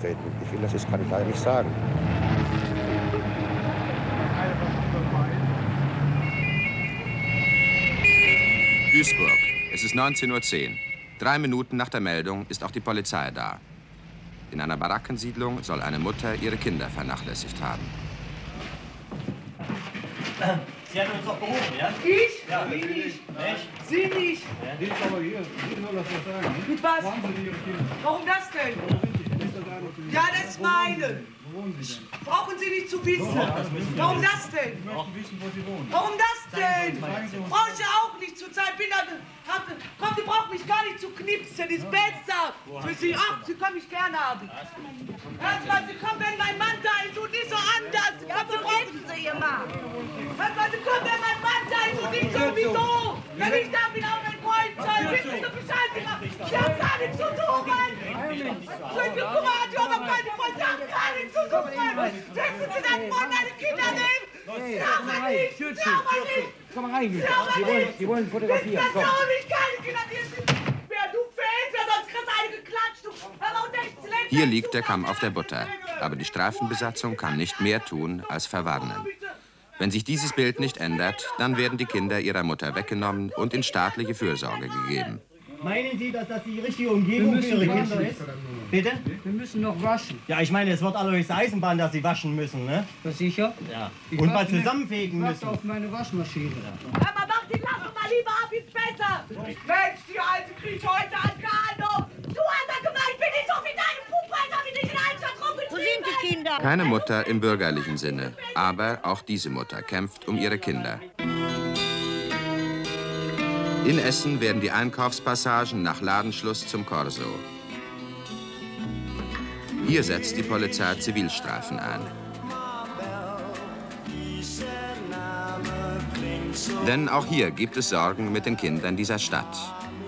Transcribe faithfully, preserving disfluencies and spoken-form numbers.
auftreten. Wie viel das ist, kann ich leider nicht sagen. Duisburg. Es ist neunzehn Uhr zehn. Drei Minuten nach der Meldung ist auch die Polizei da. In einer Barackensiedlung soll eine Mutter ihre Kinder vernachlässigt haben. Sie hat uns doch berufen, ja? Ich? Ja. Sie nicht. Nicht? Sie nicht. Ja. Die ist aber hier. Sie soll das doch sagen. Mit was? Wo haben Sie Ihre Kinder? Warum das denn? Wo sind die? Ist das da? Ja, das ist meine. Wo wohnen Sie denn? Brauchen Sie nicht zu wissen. Doch, das müssen wir Warum wissen. das denn? Ich möchte wissen, wo Sie wohnen. Warum das denn? Zeigen Sie uns. Brauche ich ja auch nicht zur Zeit. Bin da, hab, komm, Sie brauchen mich gar nicht zu knipsen. Ist besser. Für Sie. Ach, Sie können mich gerne haben. Hört mal, Sie kommen, wenn mein Mann da ist und nicht so anders. Ja, so reden Sie immer. Hört mal, Sie kommen, wenn mein Mann da ist und nicht sowieso. Wenn ich da bin, auch mein Freund sein. Wissen Sie Bescheid? Sie haben gar nichts zu tun, Mann. Guck mal, hat aber keine Freunde. Sie haben gar nichts zu tun, Mann. Setzen Sie dann vor meine Kinder nehmen. Sie haben nicht. Sie haben nicht. Komm mal rein, Sie Sie haben wollen, nicht. Sie wollen fotografieren. Das Komm. auch nicht. Keine Kinder, die sind. Wer du fehlst, wer sonst kriegst du eine geklatscht. Du. Aber unter den Ländern- Hier liegt der Kamm auf der Butter. Aber die Streifenbesatzung kann nicht mehr tun, als verwarnen. Wenn sich dieses Bild nicht ändert, dann werden die Kinder ihrer Mutter weggenommen und in staatliche Fürsorge gegeben. Meinen Sie, dass das die richtige Umgebung für Ihre Kinder ist? Bitte? Wir müssen noch waschen. Ja, ich meine, es wird allerdings Eisenbahn, dass Sie waschen müssen, ne? Das sicher? Ja. Ich Und mal warte nicht- zusammenfegen ich müssen. warte auf meine Waschmaschine. Aber mach die Lache mal lieber ab, ist besser. Mensch, die Alte kriegt heute Ahnung. Du alter gemeint, bin ich so wie deine Puppe, als ob ich dich in der Altstadt rumgetrieben. Wo sind die Kinder? Keine Mutter im bürgerlichen Sinne, aber auch diese Mutter kämpft um ihre Kinder. In Essen werden die Einkaufspassagen nach Ladenschluss zum Korso. Hier setzt die Polizei Zivilstreifen ein. Denn auch hier gibt es Sorgen mit den Kindern dieser Stadt.